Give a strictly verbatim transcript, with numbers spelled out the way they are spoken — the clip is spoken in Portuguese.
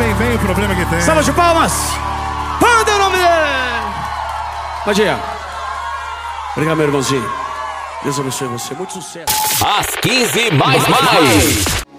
sabem bem o problema que tem. Salva de palmas! Manda o nome dele! Badinha. Obrigado, meu irmãozinho. Deus abençoe você. Muito sucesso. Às quinze mais mais.